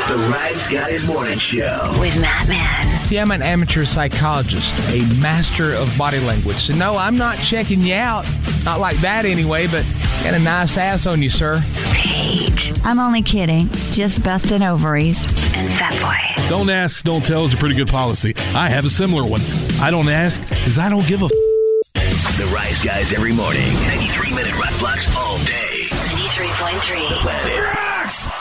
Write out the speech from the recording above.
The Rise Guys Morning Show. With Matt Man. See, I'm an amateur psychologist, a master of body language. So, no, I'm not checking you out. Not like that anyway, but got a nice ass on you, sir. Paige. I'm only kidding. Just busting ovaries. And Fat Boy. Don't ask, don't tell is a pretty good policy. I have a similar one. I don't ask because I don't give a The Rise Guys every morning. 93-minute rock blocks all day. 93.3. The Planet Rocks.